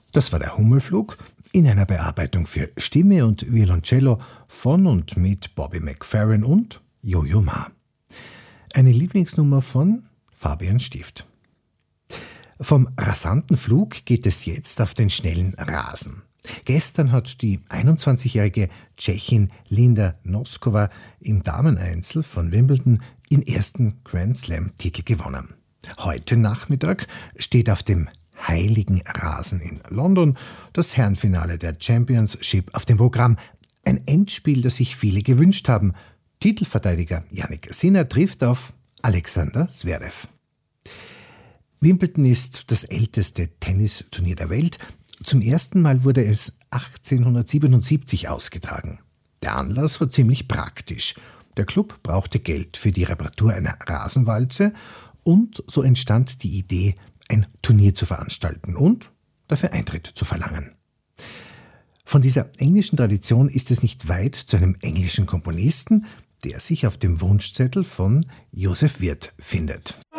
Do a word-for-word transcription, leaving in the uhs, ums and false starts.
Das war der Hummelflug in einer Bearbeitung für Stimme und Violoncello von und mit Bobby McFerrin und Yo-Yo Ma. Eine Lieblingsnummer von Fabian Stift. Vom rasanten Flug geht es jetzt auf den schnellen Rasen. Gestern hat die einundzwanzigjährige Tschechin Linda Noskova im Dameneinzel von Wimbledon ihren ersten Grand-Slam-Titel gewonnen. Heute Nachmittag steht auf dem heiligen Rasen in London das Herrenfinale der Championship auf dem Programm. Ein Endspiel, das sich viele gewünscht haben. Titelverteidiger Jannik Sinner trifft auf Alexander Zverev. Wimbledon ist das älteste Tennisturnier der Welt. Zum ersten Mal wurde es achtzehnhundertsiebenundsiebzig ausgetragen. Der Anlass war ziemlich praktisch. Der Club brauchte Geld für die Reparatur einer Rasenwalze und so entstand die Idee, ein Turnier zu veranstalten und dafür Eintritt zu verlangen. Von dieser englischen Tradition ist es nicht weit zu einem englischen Komponisten, der sich auf dem Wunschzettel von Joseph Wirth findet.